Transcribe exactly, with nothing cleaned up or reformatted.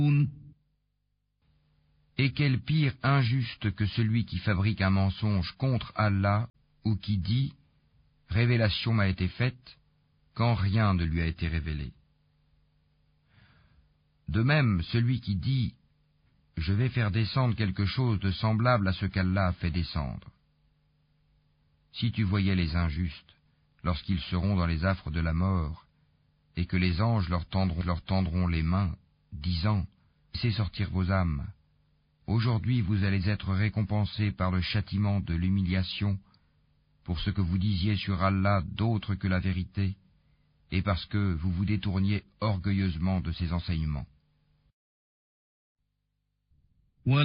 Et quel pire injuste que celui qui fabrique un mensonge contre Allah ou qui dit « Révélation m'a été faite » quand rien ne lui a été révélé. De même, celui qui dit « Je vais faire descendre quelque chose de semblable à ce qu'Allah a fait descendre ». Si tu voyais les injustes, lorsqu'ils seront dans les affres de la mort, et que les anges leur tendront, leur tendront les mains, disant « Laissez sortir vos âmes. Aujourd'hui vous allez être récompensés par le châtiment de l'humiliation pour ce que vous disiez sur Allah d'autre que la vérité, et parce que vous vous détourniez orgueilleusement de ses enseignements. »